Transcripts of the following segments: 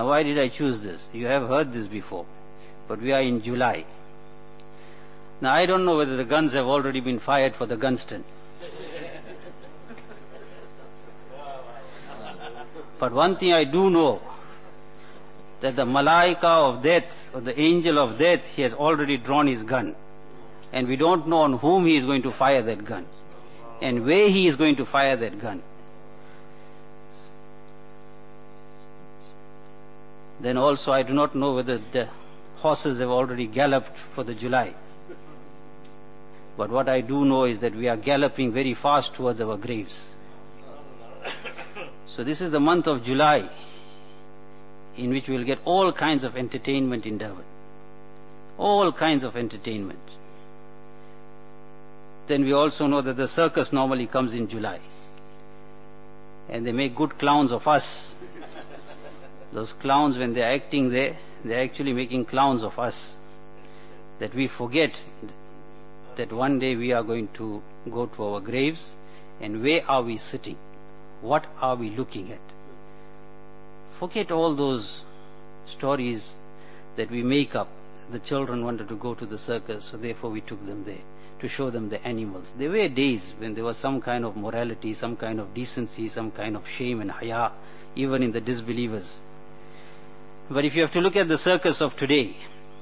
Now why did I choose this? You have heard this before, but we are in July. Now I don't know whether the guns have already been fired for the Gunston. But one thing I do know, that the Malaika of death, or the angel of death, he has already drawn his gun. And we don't know on whom he is going to fire that gun, and where he is going to fire that gun. Then also I do not know whether the horses have already galloped for the July. But what I do know is that we are galloping very fast towards our graves. So this is the month of July, in which we will get all kinds of entertainment in Durban. All kinds of entertainment. Then we also know that the circus normally comes in July. And they make good clowns of us. Those clowns, when they are acting there, they are actually making clowns of us. That we forget that one day we are going to go to our graves, and where are we sitting? What are we looking at? Forget all those stories that we make up. The children wanted to go to the circus, so therefore we took them there to show them the animals. There were days when there was some kind of morality, some kind of decency, some kind of shame and haya, even in the disbelievers. But if you have to look at the circus of today,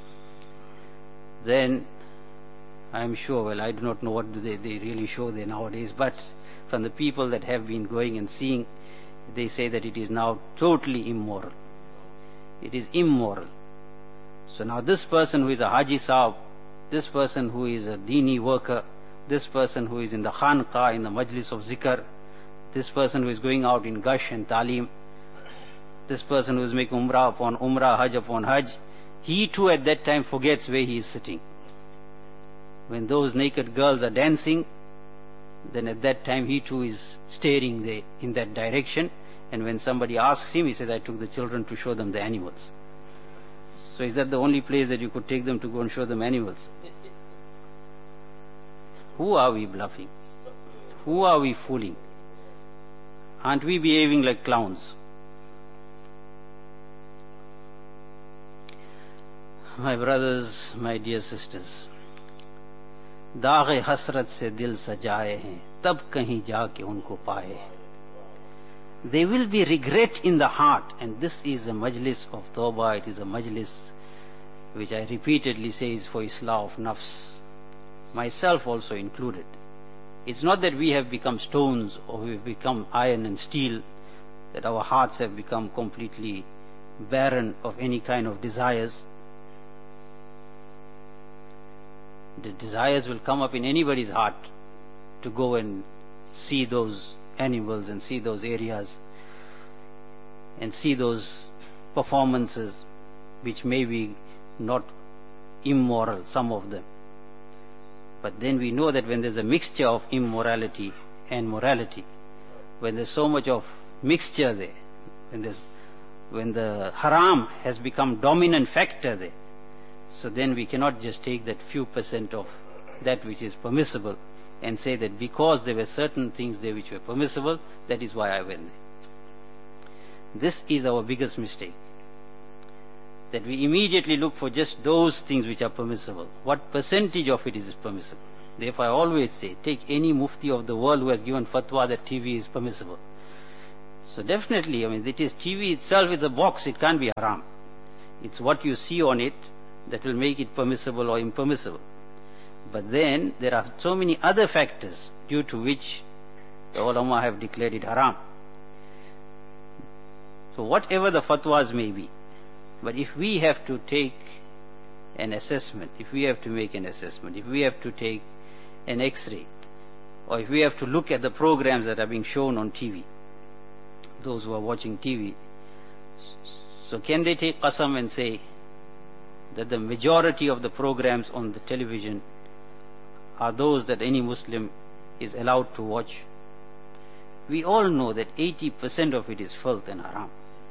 then I am sure, well, I do not know what do they really show there nowadays, but from the people that have been going and seeing, they say that it is now totally immoral. It is immoral. So now this person who is a Haji Saab, this person who is a Dini worker, this person who is in the Khanqa, in the Majlis of Zikr, this person who is going out in Gush and Talim, this person who is making Umrah upon Umrah, Hajj upon Hajj, he too at that time forgets where he is sitting. When those naked girls are dancing, then at that time he too is staring there in that direction, and when somebody asks him, he says, I took the children to show them the animals. So is that the only place that you could take them to go and show them animals? Who are we bluffing? Who are we fooling? Aren't we behaving like clowns? My brothers, my dear sisters, दाग़े हसरत से दिल सजाए हैं तब कहीं जाके उनको पाए. There will be regret in the heart, and this is a majlis of tawbah. It is a majlis which I repeatedly say is for islah of nafs, myself also included. It's not that we have become stones or we have become iron and steel, that our hearts have become completely barren of any kind of desires. The desires will come up in anybody's heart to go and see those animals and see those areas and see those performances which may be not immoral, some of them. But then we know that when there's a mixture of immorality and morality, when there's so much of mixture there, when the haram has become dominant factor there, so then we cannot just take that few percent of that which is permissible and say that because there were certain things there which were permissible, that is why I went there. This is our biggest mistake. That we immediately look for just those things which are permissible. What percentage of it is permissible? Therefore I always say, take any mufti of the world who has given fatwa that TV is permissible. So definitely, it is TV itself is a box, it can't be haram. It's what you see on it that will make it permissible or impermissible. But then there are so many other factors due to which the ulama have declared it haram. So whatever the fatwas may be, but if we have to take an assessment, if we have to make an assessment, if we have to take an x-ray, or if we have to look at the programs that are being shown on TV, those who are watching TV, so can they take qasam and say that the majority of the programs on the television are those that any Muslim is allowed to watch? We all know that 80% of it is filth and haram.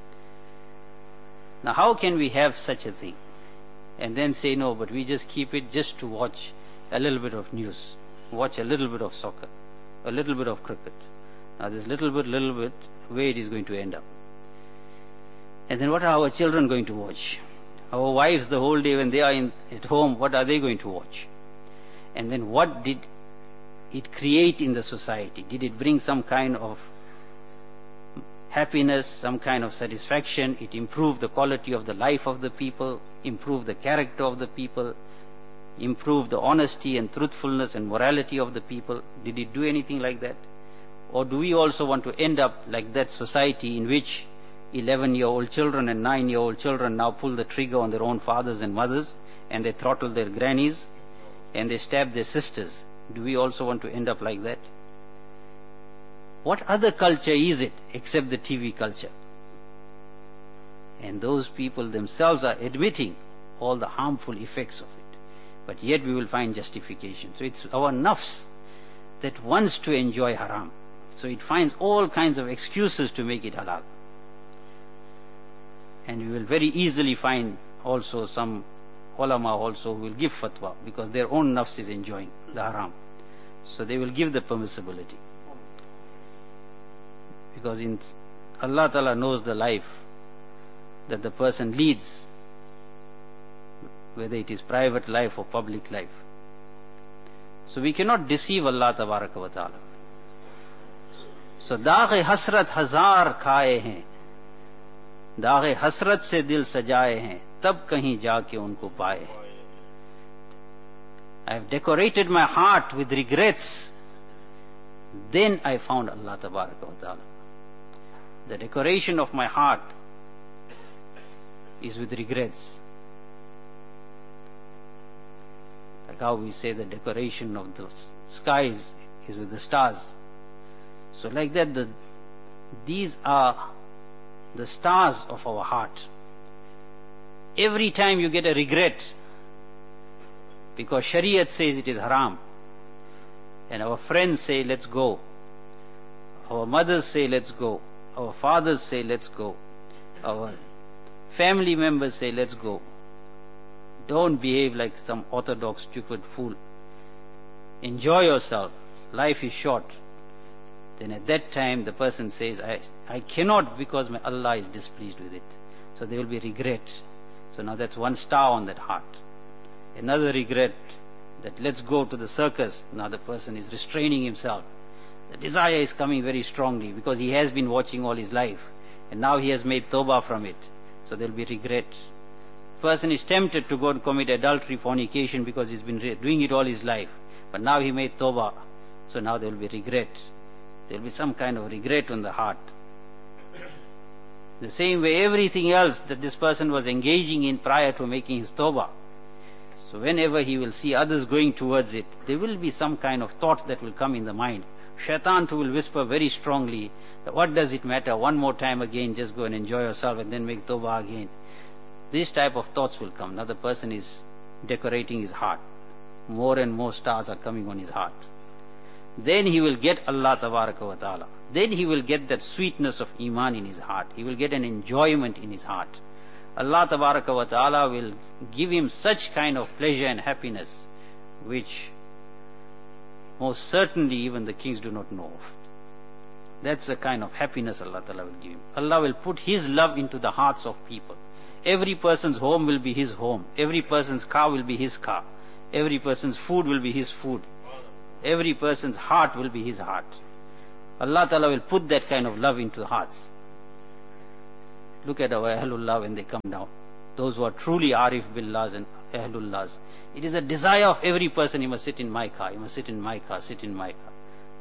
Now how can we have such a thing and then say no, but we just keep it just to watch a little bit of news, watch a little bit of soccer, a little bit of cricket. Now this little bit, where it is going to end up? And then what are our children going to watch? Our wives the whole day when they are at home, what are they going to watch? And then what did it create in the society? Did it bring some kind of happiness, some kind of satisfaction? It improved the quality of the life of the people, improved the character of the people, improved the honesty and truthfulness and morality of the people? Did it do anything like that? Or do we also want to end up like that society in which 11-year-old children and 9-year-old children now pull the trigger on their own fathers and mothers, and they throttle their grannies, and they stab their sisters? Do we also want to end up like that? What other culture is it except the TV culture? And those people themselves are admitting all the harmful effects of it. But yet we will find justification. So it's our nafs that wants to enjoy haram. So it finds all kinds of excuses to make it halal. And we will very easily find also some ulama also who will give fatwa, because their own nafs is enjoying the haram. So they will give the permissibility. Because Allah Ta'ala knows the life that the person leads, whether it is private life or public life. So we cannot deceive Allah Tabaraka wa Ta'ala. So दाग़ हसरत हजार खाए हैं, दाग़ हसरत से दिल सजाए हैं, तब कहीं जाके उनको पाए हैं. I have decorated my heart with regrets, then I found Allah Tabaraka wa Ta'ala. The decoration of my heart is with regrets. Like how we say the decoration of the skies is with the stars. So like that, these are the stars of our heart. Every time you get a regret, because Shariat says it is haram, and our friends say let's go, our mothers say let's go, our fathers say let's go, our family members say let's go, don't behave like some orthodox stupid fool, enjoy yourself, life is short. Then at that time the person says, I cannot, because my Allah is displeased with it. So there will be regret. So now that's one star on that heart. Another regret, that let's go to the circus. Now the person is restraining himself. The desire is coming very strongly because he has been watching all his life, and now he has made tawbah from it. So there will be regret. Person is tempted to go and commit adultery, fornication, because he's been doing it all his life. But now he made tawbah. So now there will be regret. There will be some kind of regret on the heart. The same way everything else that this person was engaging in prior to making his tawbah. So whenever he will see others going towards it, there will be some kind of thought that will come in the mind. Shaitan too will whisper very strongly that what does it matter, one more time again, just go and enjoy yourself and then make tawbah again. These type of thoughts will come. Now the person is decorating his heart. More and more stars are coming on his heart. Then he will get Allah Tabaraka wa Ta'ala. Then he will get that sweetness of Iman in his heart. He will get an enjoyment in his heart. Allah Tabaraka wa Ta'ala will give him such kind of pleasure and happiness which most certainly even the kings do not know of. That's the kind of happiness Allah Ta'ala will give him. Allah will put His love into the hearts of people. Every person's home will be his home. Every person's car will be his car. Every person's food will be his food. Every person's heart will be his heart. Allah Ta'ala will put that kind of love into the hearts. Look at our Ahlullah when they come down. Those who are truly Arif Billahs and Ahlullahs. It is a desire of every person, he must sit in my car, he must sit in my car, sit in my car.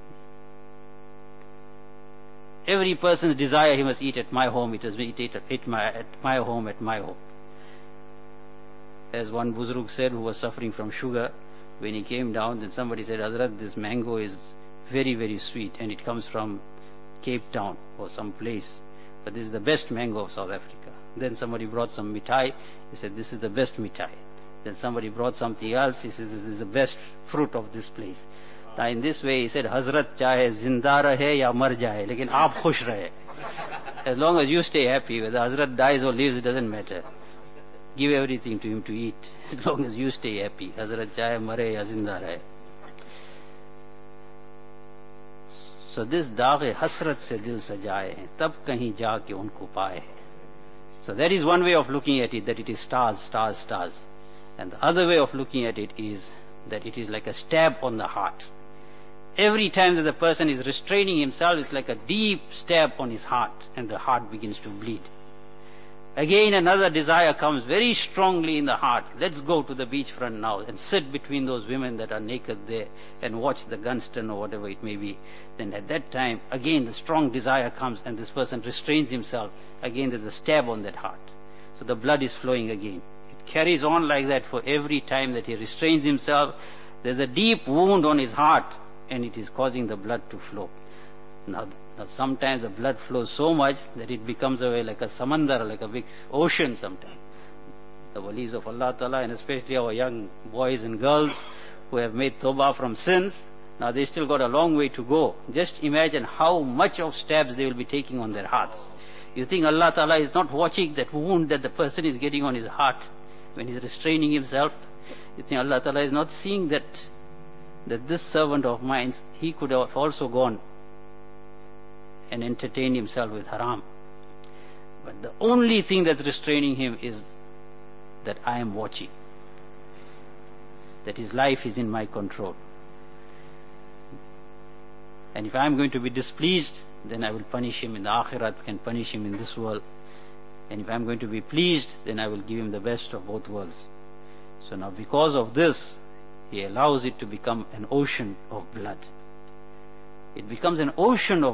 Every person's desire, he must eat at my home, it must eat at my home, at my home. As one Buzrug said who was suffering from sugar, when he came down, then somebody said, Hazrat, this mango is very, very sweet and it comes from Cape Town or some place. But this is the best mango of South Africa. Then somebody brought some mithai. He said, this is the best mithai. Then somebody brought something else. He says, this is the best fruit of this place. Now in this way, he said, Hazrat chahe zinda rahe ya mar jaye, lekin aap khush rahe. As long as you stay happy, whether Hazrat dies or lives, it doesn't matter. Give everything to him to eat. As long as you stay happy. Hazrat chahe mare ya zinda rahe. So this दाग़ हसरत से दिल सजाए हैं, तब कहीं जाके उनको पाए हैं. So that is one way of looking at it, that it is stars, stars, stars. And the other way of looking at it is that it is like a stab on the heart. Every time that the person is restraining himself, it's like a deep stab on his heart, and the heart begins to bleed. Again another desire comes very strongly in the heart. Let's go to the beachfront now and sit between those women that are naked there and watch the Gunston or whatever it may be. Then at that time, again the strong desire comes and this person restrains himself. Again there's a stab on that heart. So the blood is flowing again. It carries on like that for every time that he restrains himself. There's a deep wound on his heart and it is causing the blood to flow. Now sometimes the blood flows so much that it becomes like a samandar, like a big ocean sometimes. The walis of Allah Ta'ala, and especially our young boys and girls who have made tawbah from sins, now they still got a long way to go. Just imagine how much of stabs they will be taking on their hearts. You think Allah Ta'ala is not watching that wound that the person is getting on his heart when he's restraining himself? You think Allah Ta'ala is not seeing that this servant of mine, he could have also gone and entertained himself with haram. But the only thing that's restraining him is that I am watching. That his life is in my control. And if I am going to be displeased, then I will punish him in the akhirat and punish him in this world. And if I am going to be pleased, then I will give him the best of both worlds. So now because of this, he allows it to become an ocean of blood. It becomes an ocean of